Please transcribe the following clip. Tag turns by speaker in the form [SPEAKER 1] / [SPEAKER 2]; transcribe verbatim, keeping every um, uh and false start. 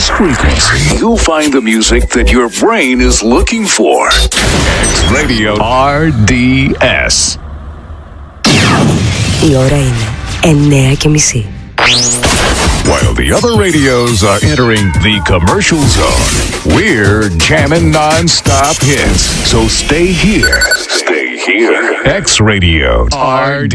[SPEAKER 1] this frequency, you'll find the music that your brain is looking for. X Radio R D S.
[SPEAKER 2] Η ώρα είναι εννιά και μισή.
[SPEAKER 1] While the other radios are entering the commercial zone, we're jamming non-stop hits. So stay here. Stay here. X Radio R D